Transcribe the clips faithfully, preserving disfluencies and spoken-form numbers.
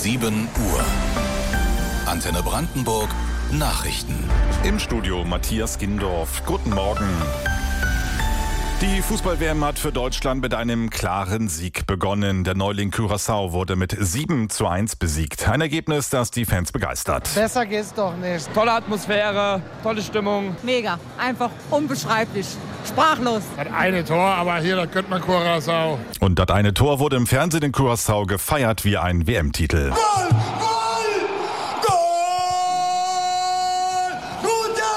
sieben Uhr. Antenne Brandenburg Nachrichten. Im Studio Matthias Gindorf. Guten Morgen. Die Fußball-W M hat für Deutschland mit einem klaren Sieg begonnen. Der Neuling Curaçao wurde mit sieben zu eins besiegt. Ein Ergebnis, das die Fans begeistert. Besser geht's doch nicht. Tolle Atmosphäre, tolle Stimmung. Mega, einfach unbeschreiblich. Sprachlos. Das eine Tor, aber hier, das könnte man Curaçao. Und das eine Tor wurde im Fernsehen in Curaçao gefeiert wie ein W M-Titel. Goal! Goal! Goal! Guter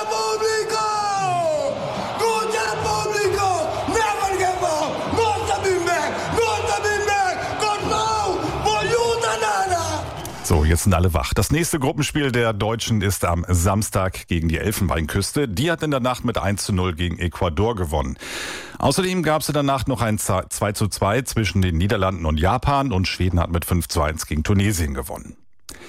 Publikum! Guter Publikum! Never give up! Not to be back! Not to be back! Good now! For you, Tanana! So, jetzt sind alle wach. Das nächste Gruppenspiel der Deutschen ist am Samstag gegen die Elfenbeinküste. Die hat in der Nacht mit eins zu null gegen Ecuador gewonnen. Außerdem gab es in der Nacht noch ein zwei zu zwei zwischen den Niederlanden und Japan und Schweden hat mit fünf zu eins gegen Tunesien gewonnen.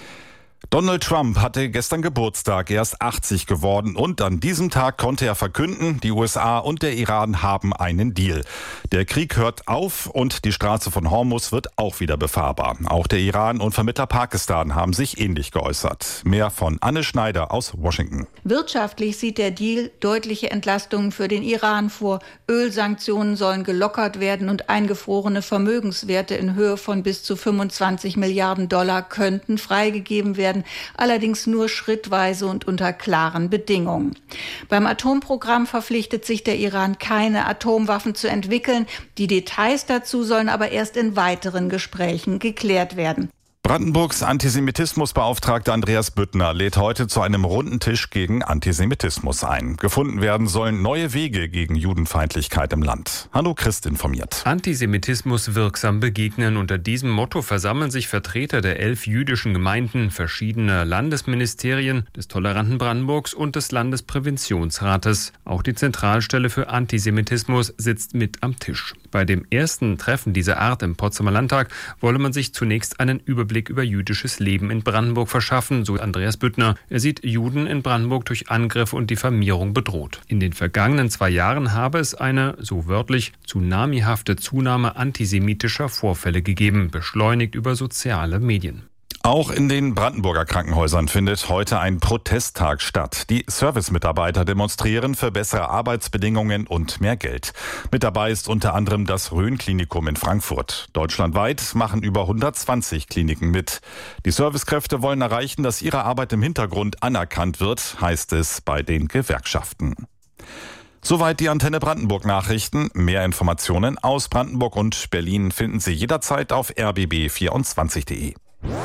Donald Trump hatte gestern Geburtstag, er ist achtzig geworden und an diesem Tag konnte er verkünden, die U S A und der Iran haben einen Deal. Der Krieg hört auf und die Straße von Hormuz wird auch wieder befahrbar. Auch der Iran und Vermittler Pakistan haben sich ähnlich geäußert. Mehr von Anne Schneider aus Washington. Wirtschaftlich sieht der Deal deutliche Entlastungen für den Iran vor. Ölsanktionen sollen gelockert werden und eingefrorene Vermögenswerte in Höhe von bis zu fünfundzwanzig Milliarden Dollar könnten freigegeben werden. Allerdings nur schrittweise und unter klaren Bedingungen. Beim Atomprogramm verpflichtet sich der Iran, keine Atomwaffen zu entwickeln. Die Details dazu sollen aber erst in weiteren Gesprächen geklärt werden. Brandenburgs Antisemitismusbeauftragter Andreas Büttner lädt heute zu einem runden Tisch gegen Antisemitismus ein. Gefunden werden sollen neue Wege gegen Judenfeindlichkeit im Land. Hanno Christ informiert. Antisemitismus wirksam begegnen. Unter diesem Motto versammeln sich Vertreter der elf jüdischen Gemeinden, verschiedener Landesministerien, des toleranten Brandenburgs und des Landespräventionsrates. Auch die Zentralstelle für Antisemitismus sitzt mit am Tisch. Bei dem ersten Treffen dieser Art im Potsdamer Landtag wolle man sich zunächst einen Überblick über jüdisches Leben in Brandenburg verschaffen, so Andreas Büttner. Er sieht Juden in Brandenburg durch Angriffe und Diffamierung bedroht. In den vergangenen zwei Jahren habe es eine, so wörtlich, tsunamihafte Zunahme antisemitischer Vorfälle gegeben, beschleunigt über soziale Medien. Auch in den Brandenburger Krankenhäusern findet heute ein Protesttag statt. Die Servicemitarbeiter demonstrieren für bessere Arbeitsbedingungen und mehr Geld. Mit dabei ist unter anderem das Rhön-Klinikum in Frankfurt. Deutschlandweit machen über hundertzwanzig Kliniken mit. Die Servicekräfte wollen erreichen, dass ihre Arbeit im Hintergrund anerkannt wird, heißt es bei den Gewerkschaften. Soweit die Antenne Brandenburg Nachrichten. Mehr Informationen aus Brandenburg und Berlin finden Sie jederzeit auf r b b vierundzwanzig punkt de.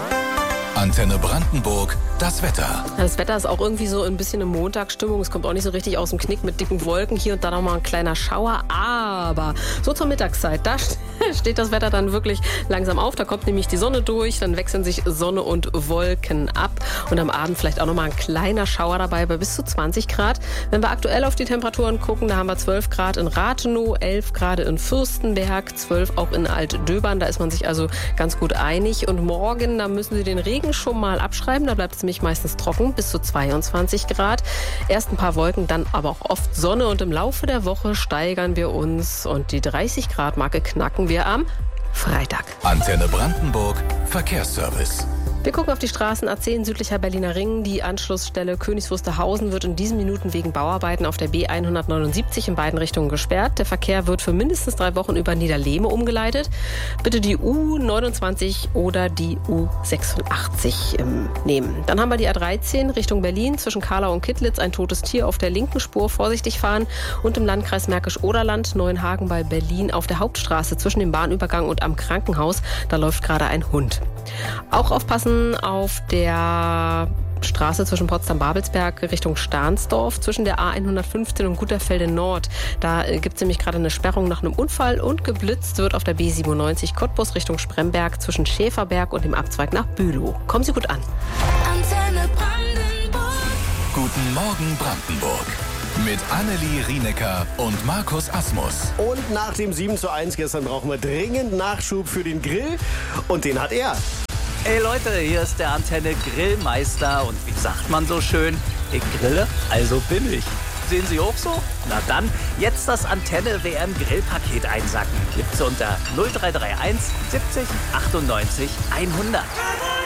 Antenne Brandenburg, das Wetter. Das Wetter ist auch irgendwie so ein bisschen eine Montagsstimmung. Es kommt auch nicht so richtig aus dem Knick mit dicken Wolken. Hier und da noch mal ein kleiner Schauer. Aber so zur Mittagszeit, da steht das Wetter dann wirklich langsam auf. Da kommt nämlich die Sonne durch. Dann wechseln sich Sonne und Wolken ab. Und am Abend vielleicht auch noch mal ein kleiner Schauer dabei bei bis zu zwanzig Grad. Wenn wir aktuell auf die Temperaturen gucken, da haben wir zwölf Grad in Rathenow, elf Grad in Fürstenberg, zwölf auch in Altdöbern. Da ist man sich also ganz gut einig. Und morgen, da müssen Sie den Regen schon mal abschreiben. Da bleibt es nämlich meistens trocken, bis zu zweiundzwanzig Grad. Erst ein paar Wolken, dann aber auch oft Sonne. Und im Laufe der Woche steigern wir uns und die dreißig Grad Marke knacken wir am Freitag. Antenne Brandenburg Verkehrsservice. Wir gucken auf die Straßen A zehn südlicher Berliner Ring. Die Anschlussstelle Königs Wusterhausen wird in diesen Minuten wegen Bauarbeiten auf der B hundertneunundsiebzig in beiden Richtungen gesperrt. Der Verkehr wird für mindestens drei Wochen über Niederlehme umgeleitet. Bitte die U neunundzwanzig oder die U sechsundachtzig ähm, nehmen. Dann haben wir die A dreizehn Richtung Berlin zwischen Karlau und Kittlitz. Ein totes Tier auf der linken Spur. Vorsichtig fahren. Und im Landkreis Märkisch-Oderland Neuenhagen bei Berlin auf der Hauptstraße zwischen dem Bahnübergang und am Krankenhaus. Da läuft gerade ein Hund. Auch aufpassen auf der Straße zwischen Potsdam-Babelsberg Richtung Stahnsdorf, zwischen der A hundertfünfzehn und Gutterfelde Nord. Da gibt es nämlich gerade eine Sperrung nach einem Unfall und geblitzt wird auf der B siebenundneunzig Cottbus Richtung Spremberg zwischen Schäferberg und dem Abzweig nach Bülow. Kommen Sie gut an. Antenne Brandenburg. Guten Morgen Brandenburg. Mit Annelie Rienecker und Markus Asmus. Und nach dem sieben zu eins gestern brauchen wir dringend Nachschub für den Grill. Und den hat er. Hey Leute, hier ist der Antenne Grillmeister. Und wie sagt man so schön? Ich grille, also bin ich. Sehen Sie auch so? Na dann, jetzt das Antenne W M Grillpaket einsacken. Gibt's unter null drei drei eins siebzig achtundneunzig hundert.